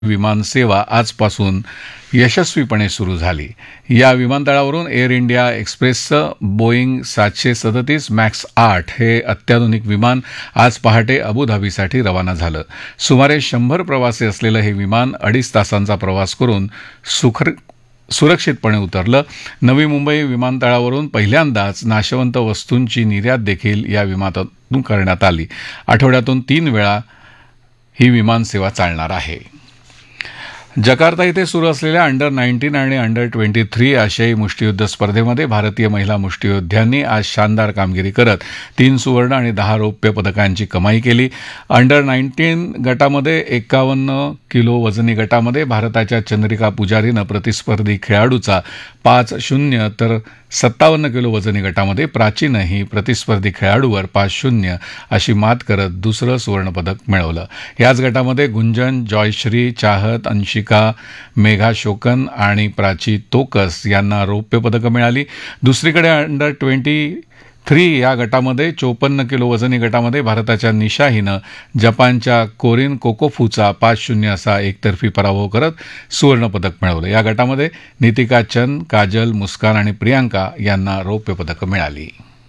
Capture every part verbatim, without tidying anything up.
विमानसेवा आजपासून यशस्वीपणे सुरू झाली. या विमानतळावरून एअर इंडिया एक्सप्रेसचं बोईंग सातशे सदतीस मॅक्स आठ हे अत्याधुनिक विमान आज पहाटे अबुधाबीसाठी रवाना झालं. सुमारे शंभर प्रवासी असलेलं हे विमान अडीच तासांचा प्रवास करून सुखर सुरक्षितपणे उतरलं. नवी मुंबई विमानतळावरून पहिल्यांदाच नाशवंत वस्तूंची निर्यात देखील या विमानातून करण्यात आली. आठवड्यातून तीन वेळा ही विमानसेवा चालणार आहे. जकार्ता इथे सुरू असलेल्या अंडर नाईन्टीन आणि अंडर ट्वेंटी थ्री आशियाई मुष्टियुद्ध स्पर्धेमध्ये भारतीय महिला मुष्टियोद्ध्यांनी आज शानदार कामगिरी करत तीन सुवर्ण आणि दहा रौप्य पदकांची कमाई केली. अंडर नाईन्टीन गटामध्ये एक्कावन्न किलो वजनी गटामध्ये भारताच्या चंद्रिका पुजारीनं प्रतिस्पर्धी खेळाडूचा पाच शून्य तर सत्तावन्न किलो वजनी गटामध्ये प्राचीनही प्रतिस्पर्धी खेळाडूवर पाच शून्य अशी मात करत दुसरं सुवर्णपदक मिळवलं. याच गटामध्ये गुंजन, जॉयश्री, चाहत, अंशिका, मेघा शोकन आणि प्राची तोकस यांना रौप्य पदकं मिळाली. दुसरीकडे अंडर ट्वेंटी थ्री या गटामध्ये चोपन्न किलो वजनी गटामध्ये भारताच्या निशा हिनं जपानच्या कोरिन कोकोफूचा पाच शून्य असा एकतर्फी पराभव करत सुवर्णपदक मिळवलं. या गटामध्ये नितिका चंद, काजल, मुस्कान आणि प्रियांका यांना रौप्य पदकं मिळाली.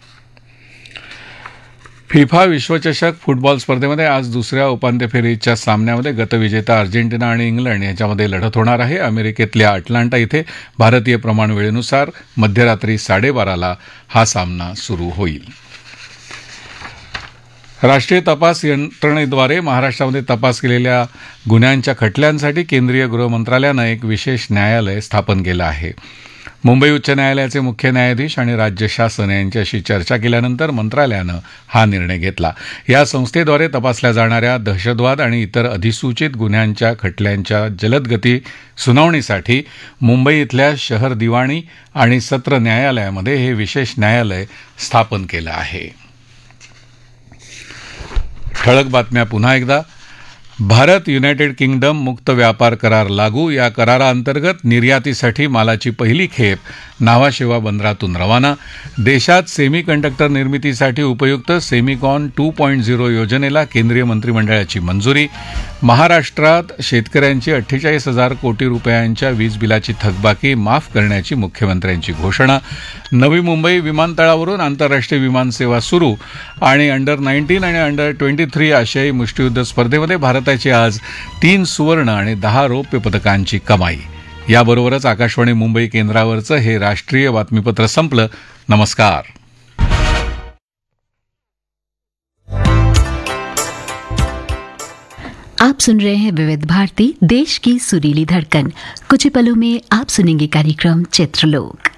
फिफा विश्वचषक फुटबॉल स्पर्धेमध्ये आज दुसऱ्या उपांत्य फेरीच्या सामन्यामध्ये गतविजेता अर्जेंटिना आणि इंग्लंड यांच्यामध्ये लढत होणार आहे. अमेरिकेतल्या अटलांटा इथे भारतीय प्रमाणवेळेनुसार मध्यरात्री साडेबाराला हा सामना सुरू होईल. राष्ट्रीय तपास यंत्रणेद्वारे महाराष्ट्रामध्ये तपास केलेल्या गुन्ह्यांच्या खटल्यांसाठी केंद्रीय गृह मंत्रालयानं एक विशेष न्यायालय स्थापन केलं आहे. मुंबई उच्च न्यायालयाचे मुख्य न्यायाधीश आणि राज्य शासन यांच्याशी चर्चा केल्यानंतर मंत्रालयानं हा निर्णय घेतला. या संस्थेद्वारे तपासल्या जाणाऱ्या दहशतवाद आणि इतर अधिसूचित गुन्ह्यांच्या खटल्यांच्या जलदगती सुनावणीसाठी मुंबई इथल्या शहर दिवाणी आणि सत्र न्यायालयामध्ये हे विशेष न्यायालय स्थापन केलं आहे. ठळक बातम्या पुन्हा एकदा. भारत युनायटेड किंगडम मुक्त व्यापार करार लागू. या कराराअंतर्गत निर्यातीसाठी मालाची पहिली खेप नावाशेवा बंदरातून रवाना. देशात सेमी कंडक्टर निर्मितीसाठी उपयुक्त सेमिकॉन टू पॉईंट झिरो योजनेला केंद्रीय मंत्रिमंडळाची मंजुरी. महाराष्ट्रात शेतकऱ्यांची अठ्ठेचाळीस हजार कोटी रुपयांच्या वीज बिलाची थकबाकी माफ करण्याची मुख्यमंत्र्यांची घोषणा. नवी मुंबई विमानतळावरून आंतरराष्ट्रीय विमानसेवा सुरू. आणि अंडर नाईन्टीन आणि अंडर ट्वेंटी थ्री आशियाई मुष्टियुद्ध स्पर्धेमध्ये भारताची आज तीन सुवर्ण आणि दहा रौप्य पदकांची कमाई. याबरोबरच आकाशवाणी मुंबई केंद्रावरचं हे राष्ट्रीय बातमीपत्र संपलं. नमस्कार. आप सुन रहे हैं विविध भारती, देश की सुरीली धड़कन. कुछ ही पलों में आप सुनेंगे कार्यक्रम चित्रलोक.